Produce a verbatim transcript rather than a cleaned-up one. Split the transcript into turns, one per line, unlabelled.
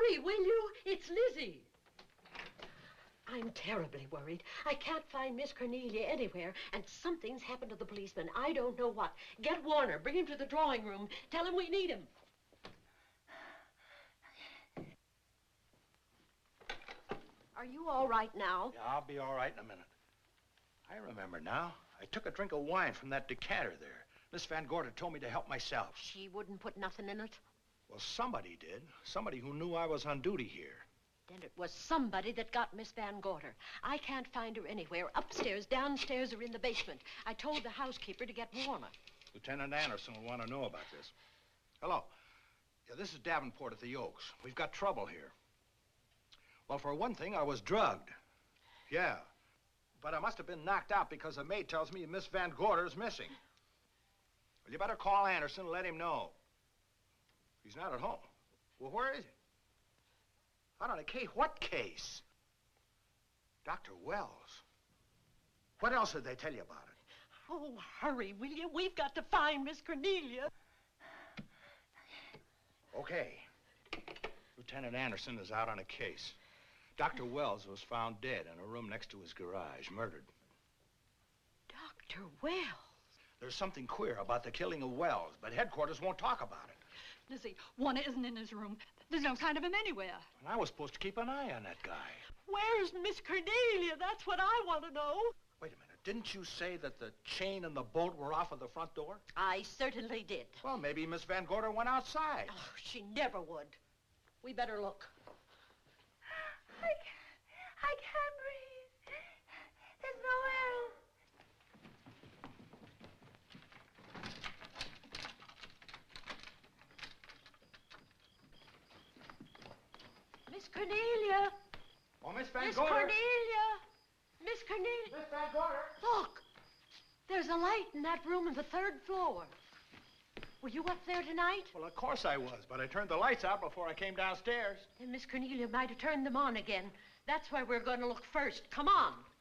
Hurry, will you? It's Lizzie. I'm terribly worried. I can't find Miss Cornelia anywhere, and something's happened to the policeman. I don't know what. Get Warner. Bring him to the drawing room. Tell him we need him. Are you all right now?
Yeah, I'll be all right in a minute. I remember now. I took a drink of wine from that decanter there. Miss Van Gorder told me to help myself.
She wouldn't put nothing in it?
Well, somebody did. Somebody who knew I was on duty here.
Then it was somebody that got Miss Van Gorder. I can't find her anywhere. Upstairs, downstairs, or in the basement. I told the housekeeper to get Warner.
Lieutenant Anderson will want to know about this. Hello. Yeah, this is Davenport at the Oaks. We've got trouble here. Well, for one thing, I was drugged. Yeah. But I must have been knocked out because the maid tells me Miss Van Gorder is missing. Well, you better call Anderson and let him know. He's not at home. Well, where is he? Out on a case? What case? Doctor Wells. What else did they tell you about it?
Oh, hurry, will you? We've got to find Miss Cornelia.
Okay. Lieutenant Anderson is out on a case. Doctor Wells was found dead in a room next to his garage, murdered.
Doctor Wells?
There's something queer about the killing of Wells, but headquarters won't talk about it.
Lizzie, Warner isn't in his room. There's no sign of him anywhere.
And I was supposed to keep an eye on that guy.
Where's Miss Cornelia? That's what I want to know.
Wait a minute. Didn't you say that the chain and the bolt were off of the front door?
I certainly did.
Well, maybe Miss Van Gorder went outside.
Oh, she never would. We better look.
I can't, I can't breathe. There's no air.
Miss Cornelia.
Oh, Miss Van
Miss
Gorder.
Cornelia. Miss Cornelia.
Miss Van Gorder.
Look. There's a light in that room on the third floor. Were you up there tonight?
Well, of course I was, but I turned the lights out before I came downstairs.
Then Miss Cornelia might have turned them on again. That's why we're going to look first. Come on.